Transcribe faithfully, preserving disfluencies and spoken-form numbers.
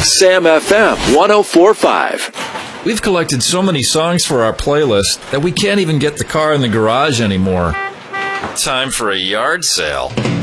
Sam F M one oh four point five. We've collected so many songs for our playlist that we can't even get the car in the garage anymore. Time for a yard sale.